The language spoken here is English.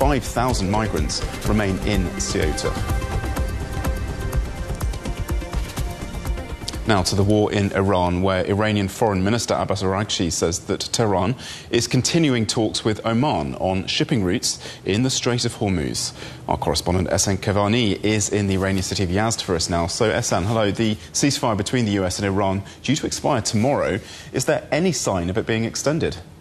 5,000 migrants remain in Ceuta. Now to the war in Iran, where Iranian Foreign Minister Abbas Araghchi says that Tehran is continuing talks with Oman on shipping routes in the Strait of Hormuz. Our correspondent Ehsan Kevani is in the Iranian city of Yazd for us now. So Ehsan, hello. The ceasefire between the US and Iran due to expire tomorrow. Is there any sign of it being extended?